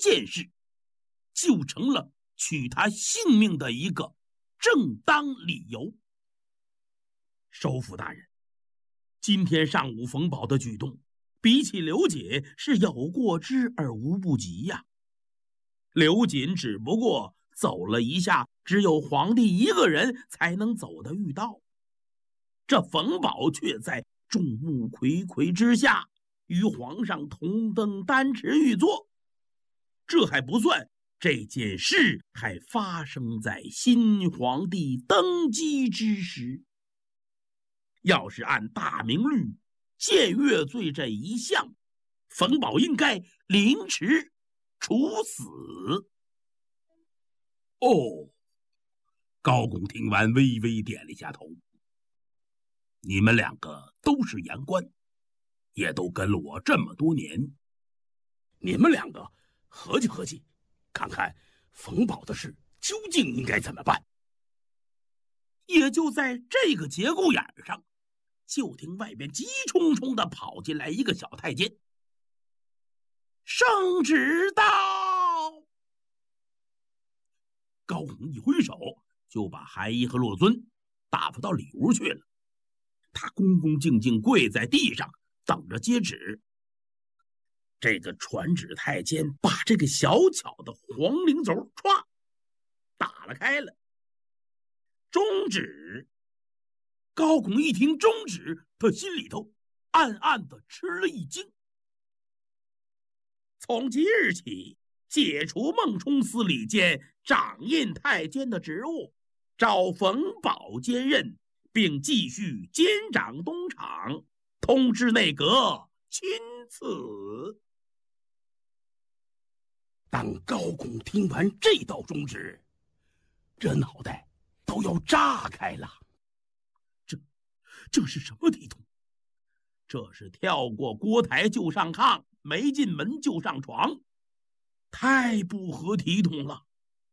件事，就成了取他性命的一个正当理由。首府大人，今天上午冯保的举动，比起刘瑾是有过之而无不及呀。刘瑾只不过走了一下只有皇帝一个人才能走的御道，这冯保却在众目睽睽之下与皇上同登丹池御座。这还不算，这件事还发生在新皇帝登基之时。要是按大明律僭越罪这一项，冯保应该凌迟处死。 哦，高拱听完微微点了一下头。你们两个都是言官，也都跟了我这么多年，你们两个合计合计，看看冯保的事究竟应该怎么办。 也就在这个节骨眼上，就听外边急冲冲地跑进来一个小太监。圣旨到！高拱一挥手，就把韩一和洛尊打发到里屋去了。他恭恭敬敬跪在地上，等着接旨。这个传旨太监把这个小巧的黄绫轴歘打了开了。中旨！高拱一听中旨，他心里头暗暗的吃了一惊。从即日起，解除孟冲司礼监掌印太监的职务，召冯保兼任，并继续监掌东厂，通知内阁钦此。 当高拱听完这道中旨，这脑袋都要炸开了。 这是什么体统？这是跳过锅台就上炕，没进门就上床，太不合体统了。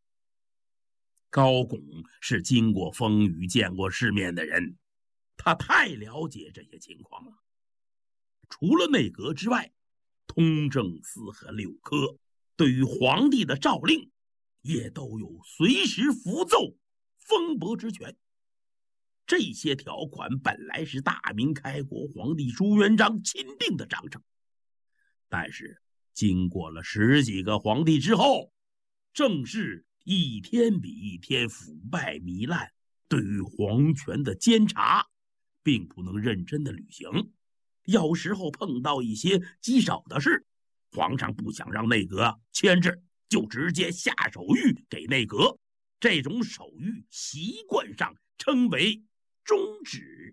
高拱是经过风雨见过世面的人，他太了解这些情况了。除了内阁之外，通政司和六科对于皇帝的诏令也都有随时符奏封驳之权。这些条款本来是大明开国皇帝朱元璋钦定的章程，但是经过了10几个皇帝之后，政事一天比一天腐败糜烂，对于皇权的监察并不能认真的履行。有时候碰到一些棘手的事，皇上不想让内阁牵制，就直接下手谕给内阁，这种手谕习惯上称为中旨。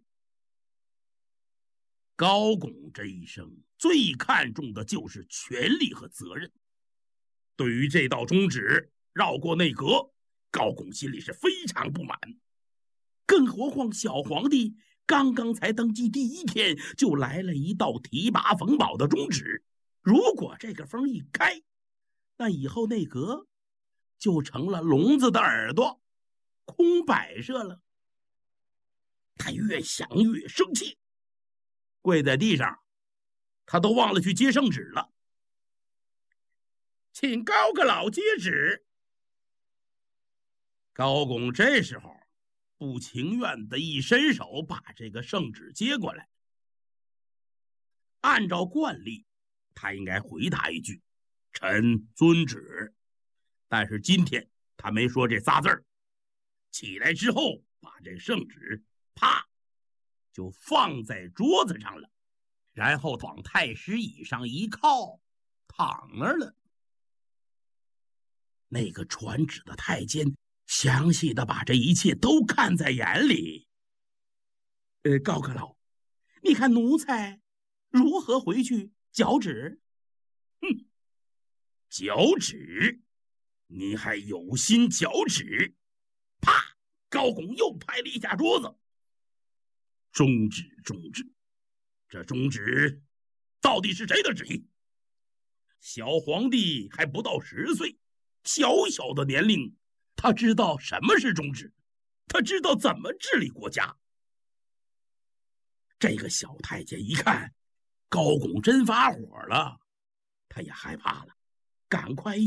高拱这一生最看重的就是权力和责任，对于这道中旨绕过内阁，高拱心里是非常不满。更何况小皇帝刚刚才登基第1天，就来了一道提拔冯保的中旨，如果这个风一开，那以后内阁就成了聋子的耳朵，空摆设了。他越想越生气，跪在地上，他都忘了去接圣旨了。请高阁老接旨。高拱这时候不情愿的一伸手，把这个圣旨接过来。按照惯例，他应该回答一句臣遵旨，但是今天他没说这仨字儿。起来之后，把这圣旨啪就放在桌子上了，然后往太师椅上一靠，躺那儿了。那个传旨的太监详细的把这一切都看在眼里。高阁老，你看奴才如何回去交旨？ 交旨？你还有心交旨？ 啪！高拱又拍了一下桌子。中旨，中旨，这中旨到底是谁的旨意？小皇帝还不到10岁，小小的年龄，他知道什么是中旨，他知道怎么治理国家。这个小太监一看高拱真发火了，他也害怕了，赶快